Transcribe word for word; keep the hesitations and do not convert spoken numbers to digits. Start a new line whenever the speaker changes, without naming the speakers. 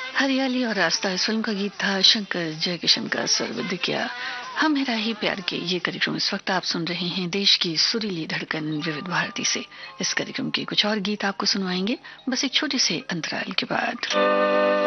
हरियाली और रास्ता इस फिल्म का गीत था। शंकर जयकिशन का स्वर विद किया। हम मेरा ही प्यार के ये कार्यक्रम इस वक्त आप सुन रहे हैं देश की सुरीली धड़कन विविध भारती से। इस कार्यक्रम के कुछ और गीत आपको सुनवाएंगे बस एक छोटे से अंतराल के बाद।